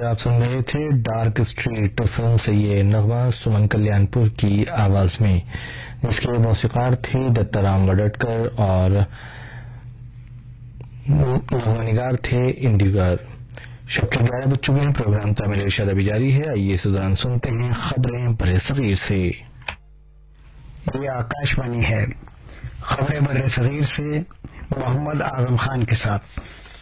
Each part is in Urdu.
ابھی آپ سن رہے تھے ڈارک اسٹریٹ فلم سے یہ نغمہ سمن کلیان پور کی آواز میں، جس کے موسیقار تھے دتا رام وڈٹکر اور نغمہ نگار تھے اندیگر۔ شب کے 11 بج چکے ہیں، پروگرام تعمیل ارشاد ابھی جاری ہے۔ آئیے اس دوران سنتے ہیں خبریں بر صغیر سے۔ یہ آکاش وانی ہے، خبریں بر صغیر سے محمد اعظم خان کے ساتھ۔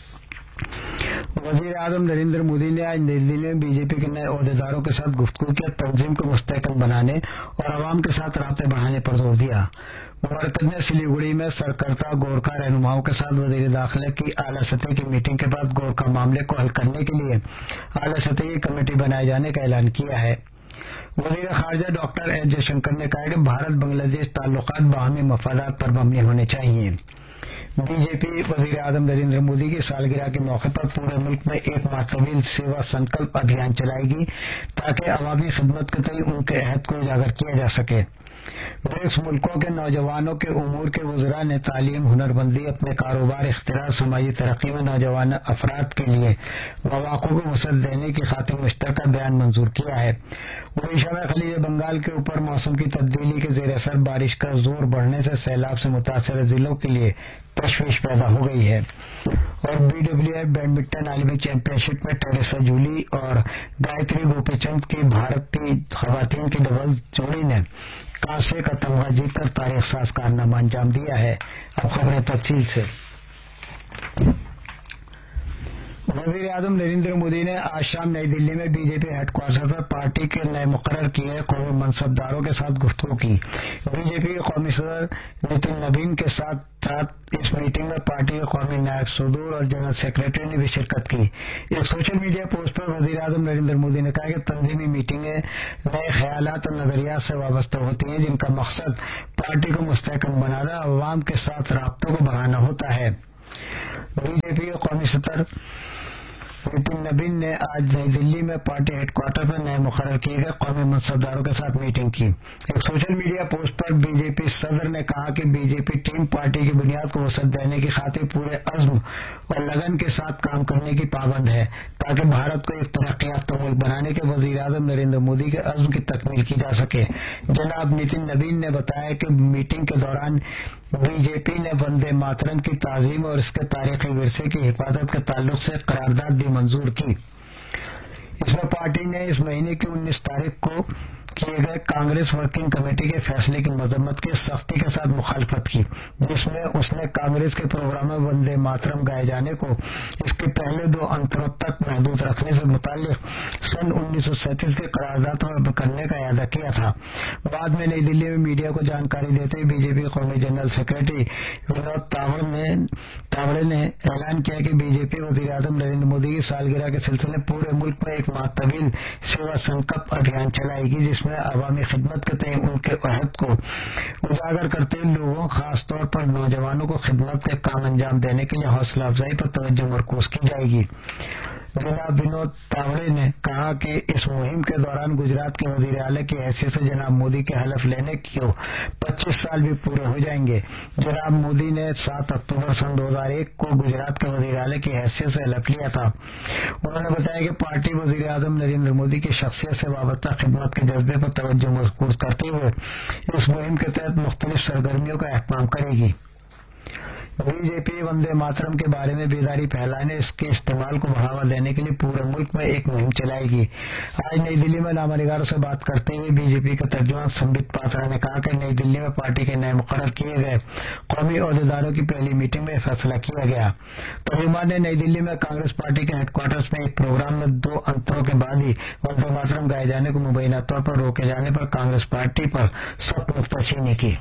وزیر اعظم نریندر مودی نے آج نئی دلی میں بی جے پی کے نئے عہدیداروں کے ساتھ گفتگو کیا، تنظیم کو مستحکم بنانے اور عوام کے ساتھ رابطے بڑھانے پر زور دیا۔ مرکز نے سلیگوڑی میں سرکردہ گورکھا رہنماؤں کے ساتھ وزیر داخلہ کی اعلی سطح کی میٹنگ کے بعد گورکھا معاملے کو حل کرنے کے لیے اعلی سطح کی کمیٹی بنائے جانے کا اعلان کیا ہے۔ وزیر خارجہ ڈاکٹر ایس جے شنکر نے کہا کہ بھارت بنگلہ دیش تعلقات باہمی مفادات پر مبنی ہونے چاہیے۔ بی جے پی وزیر اعظم نریندر مودی کی سالگرہ کے موقع پر پورے ملک میں ایک ماہ طویل سیوا سنکلپ ابھیان چلائے گی تاکہ عوامی خدمت کے تئیں ان کے عہد کو اجاگر کیا جا سکے۔ برکس ملکوں کے نوجوانوں کے امور کے وزراء نے تعلیم، ہنرمندی، اپنے کاروبار، اختراع، سماجی ترقی میں نوجوان افراد کے لیے مواقع کو وسعت دینے کی خاطر مشترکہ بیان منظور کیا ہے۔ اڑیشہ میں خلیج بنگال کے اوپر موسم کی تبدیلی کے زیر اثر بارش کا زور بڑھنے سے سیلاب سے متاثرہ ضلعوں کے لیے تشویش پیدا ہو گئی ہے۔ اور بی ڈبلیو ایف بیڈمنٹن عالمی چیمپئن شپ میں ٹیریسا جولی اور گایتری گوپی چند کی بھارتی خواتین کی ڈبلز جوڑی نے کانسے کا تمغہ جیت کر تاریخ ساز کارنامہ انجام دیا ہے۔ اب خبریں تفصیل سے۔ وزیر اعظم نریندر مودی نے آج شام نئی دلی میں بی جے پی ہیڈ کوارٹر پر پارٹی کے نئے مقرر کیے قومی منصبداروں کے ساتھ گفتگو کی۔ بی جے پی کے قومی صدر نتن نبین کے ساتھ اس میٹنگ میں پارٹی کے قومی نائب صدور اور جنرل سیکرٹری نے بھی شرکت کی۔ ایک سوشل میڈیا پوسٹ پر وزیر اعظم نریندر مودی نے کہا کہ تنظیمی میٹنگیں نئے خیالات اور نظریات سے وابستہ ہوتی ہیں جن کا مقصد پارٹی کو مستحکم بنانا، عوام کے ساتھ رابطوں کو بڑھانا ہوتا ہے۔ بی جے پی کے قومی صدر نتن نبین نے آج نئی دلی میں پارٹی ہیڈ کوارٹر پر نئے مقرر کیے گئے قومی منصبداروں کے ساتھ میٹنگ کی۔ ایک سوشل میڈیا پوسٹ پر بی جے پی صدر نے کہا کہ بی جے پی ٹیم پارٹی کی بنیاد کو وسعت دینے کی خاطر پورے عزم اور لگن کے ساتھ کام کرنے کی پابند ہے تاکہ بھارت کو ایک ترقی یافتہ ملک بنانے کے وزیر اعظم نریندر مودی کے عزم کی تکمیل کی جا سکے۔ جناب نتن نبین نے بتایا کہ میٹنگ کے دوران بی جے پی نے وندے ماترم کی تعظیم اور اس کے تاریخی ورثے کی حفاظت کے تعلق سے قرارداد بھی منظور کی۔ اس میں پارٹی نے اس مہینے کی 19 تاریخ کو کیے گئے کانگریس ورکنگ کمیٹی کے فیصلے کی مذمت کی سختی کے ساتھ مخالفت کی، جس میں اس نے کانگریس کے پروگرام میں وندے ماترم گائے جانے کو اس کے پہلے 2 انتروں تک محدود رکھنے سے متعلق سن 1937 کے قرارداد کو رد کرنے کا اعادہ کیا تھا۔ بعد میں نئی دلی میں میڈیا کو جانکاری دیتے ہوئے بی جے پی قومی جنرل سیکرٹری ونود تاوڑے نے اعلان کیا کہ بی جے پی وزیر اعظم نریندر مودی کی سالگرہ کے سلسلے میں پورے ملک میں ایک ماہ طویل سیوا سنکلپ ابھیان چلائے گی، جس میں عوامی خدمت کے تئیں ان کے عہد کو اجاگر کرتے ہوئے لوگوں، خاص طور پر نوجوانوں کو خدمت کے کام انجام دینے کے لیے حوصلہ افزائی پر توجہ مرکوز کی جائے گی۔ جناب ونود تاوڑے نے کہا کہ اس مہم کے دوران گجرات کے وزیر اعلیٰ کی حیثیت سے جناب مودی کے حلف لینے کو 25 سال بھی پورے ہو جائیں گے۔ جناب مودی نے 7 اکتوبر سن 2001 کو گجرات کے وزیر اعلیٰ کی حیثیت سے حلف لیا تھا۔ انہوں نے بتایا کہ پارٹی وزیر اعظم نریندر مودی کی شخصیت سے وابستہ خدمت کے جذبے پر توجہ مرکوز کرتے ہوئے اس مہم کے تحت مختلف سرگرمیوں کا اہتمام کرے گی۔ بی جے پی وندے ماترم کے بارے میں بیداری پھیلانے، اس کے استعمال کو بڑھاوا دینے کے لیے پورے ملک میں ایک مہم چلائے گی۔ آج نئی دلی میں نامہ نگاروں سے بات کرتے ہوئے بی جے پی کے ترجمان سمبت پاترا نے کہا کہ نئی دلی میں پارٹی کے نئے مقرر کیے گئے قومی عہدیداروں کی پہلی میٹنگ میں فیصلہ کیا گیا۔ ترجمان نے نئی دلی میں کانگریس پارٹی کے ہیڈ کوارٹرز میں ایک پروگرام میں 2 انتروں کے بعد ہی وندے ماترم گائے جانے کو مبینہ طور پر روکے جانے پر کانگریس پارٹی پر سخت نکتہ کی۔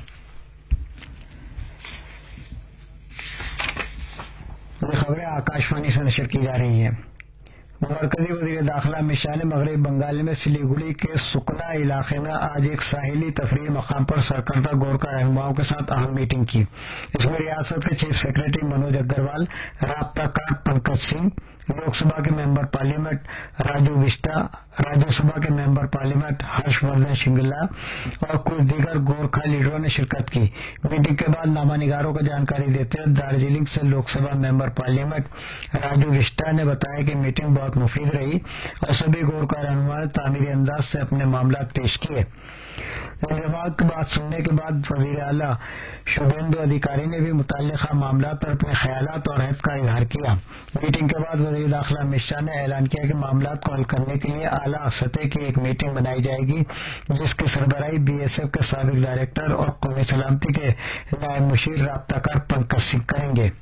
یہ خبریں آکاش وانی سے نشر کی جا رہی ہیں۔ مرکزی وزیر داخلہ امت شاہ نے مغربی بنگال میں سلیگوڑی کے سکنا علاقے میں آج ایک ساحلی تفریحی مقام پر سرکردہ گورکھا رہنماؤں کے ساتھ اہم میٹنگ کی۔ اس میں ریاست کے چیف سیکرٹری منوج اگروال، رابطہ کار پنکج سنگھ، لوک سبھا کے ممبر پارلیمنٹ راجو وشٹا، راجیہ سبھا کے ممبر پارلیمنٹ ہرش وردھن شنگلا اور کچھ دیگر گورکھا لیڈروں نے شرکت کی۔ میٹنگ کے بعد نامہ نگاروں کو جانکاری دیتے ہوئے دارجلنگ سے لوک سبھا ممبر پارلیمنٹ راجو وشٹا نے بتایا کہ میٹنگ بہت مفید رہی اور سبھی گورکھا رہنماؤں نے تعمیری انداز سے اپنے معاملات پیش کیے۔ جواب کی بات سننے کے بعد وزیر اعلیٰ شوبھیندو ادھیکاری نے بھی متعلقہ معاملات پر اپنے خیالات اور رائے کا اظہار کیا۔ میٹنگ کے بعد وزیر داخلہ امت شاہ نے اعلان کیا کہ معاملات کو حل کرنے کے لیے اعلیٰ سطح کی ایک میٹنگ بنائی جائے گی جس کی سربراہی BSF کے سابق ڈائریکٹر اور قومی سلامتی کے نائب مشیر رابطہ کار پنکج سنگھ کریں گے۔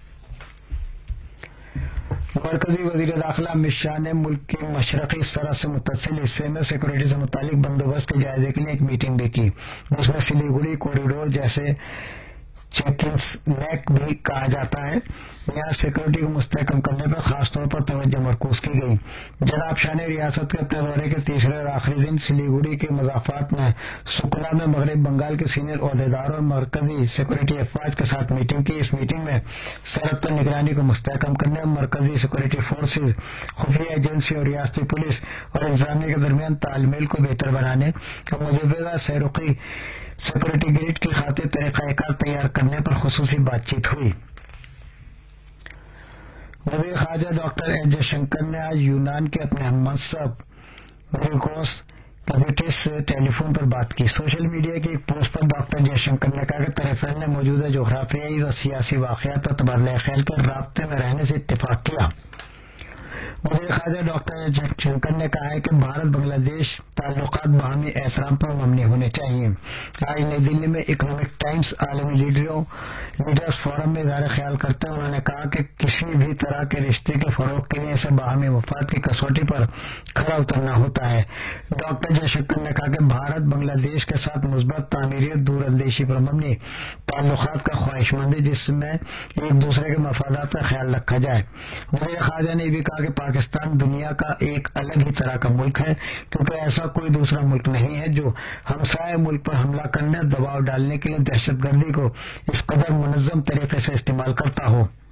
مرکزی وزیر داخلہ امت شاہ نے ملک کے مشرقی سرحد سے متصل حصے میں سیکورٹی سے متعلق بندوبست کے جائزے کے لیے ایک میٹنگ بھی کی، جس میں سلیگوڑی کوریڈور جیسے چیکنگز نیک بھی کہا جاتا ہے، یہاں سیکورٹی کو مستحکم کرنے پر خاص طور پر توجہ مرکوز کی گئی۔ جناب شاہ نے ریاست کے اپنے دورے کے تیسرے اور آخری دن سلیگوڑی کے مضافات میں سکلا میں مغرب بنگال کے سینئر عہدیداروں اور مرکزی سیکورٹی افواج کے ساتھ میٹنگ کی۔ اس میٹنگ میں سرحد پر نگرانی کو مستحکم کرنے، مرکزی سیکورٹی فورسز، خفیہ ایجنسی اور ریاستی پولیس اور انتظامیہ کے درمیان تال میل کو بہتر بنانے اور مجوزہ سیروقی سیکورٹی گریڈ کی خاطر طریقہ کار تیار کرنے پر خصوصی بات چیت ہوئی۔ وزیر خارجہ ڈاکٹر ایس جے شنکر نے آج یونان کے اپنے ہم منصب نیکوس کیپیٹس سے ٹیلی فون پر بات کی۔ سوشل میڈیا کی ایک پوسٹ پر ڈاکٹر جے شنکر نے کہا کہ طرفین نے موجودہ جغرافیائی و سیاسی واقعات پر تبادلہ خیال کے رابطے میں رہنے سے اتفاق کیا۔ وزیر خارجہ ڈاکٹر شنکر نے کہا ہے کہ بھارت بنگلہ دیش تعلقات باہمی احترام پر مبنی ہونے چاہیے۔ آج نئی دلی میں اکنامک ٹائمز عالمی لیڈرز فورم میں اظہار خیال کرتے ہوئے انہوں نے کہا کہ کسی بھی طرح کے رشتے کے فروغ کے لیے اسے باہمی مفاد کی کسوٹی پر کھڑا اترنا ہوتا ہے۔ ڈاکٹر جے شنکر نے کہا کہ بھارت بنگلہ دیش کے ساتھ مثبت تعمیری اور دور اندیشی پر مبنی تعلقات کا خواہش مند ہے جس میں ایک دوسرے کے مفادات کا خیال رکھا جائے۔ وزیر خارجہ نے بھی کہا کہ پاکستان دنیا کا ایک الگ ہی طرح کا ملک ہے کیونکہ ایسا کوئی دوسرا ملک نہیں ہے جو ہمسائے ملک پر حملہ کرنے، دباؤ ڈالنے کے لیے دہشت گردی کو اس قدر منظم طریقے سے استعمال کرتا ہو۔